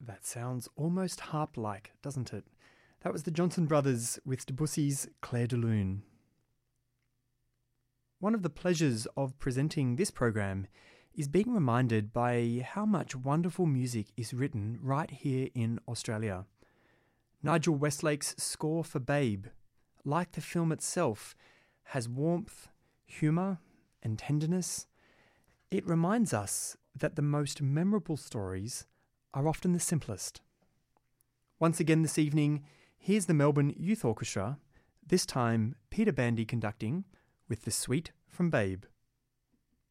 That sounds almost harp-like, doesn't it? That was the Johnson Brothers with Debussy's Clair de Lune. One of the pleasures of presenting this program is being reminded by how much wonderful music is written right here in Australia. Nigel Westlake's score for Babe, like the film itself, has warmth, humour and tenderness. It reminds us that the most memorable stories are often the simplest. Once again this evening, here's the Melbourne Youth Orchestra, this time Peter Bandy conducting with the Suite from Babe.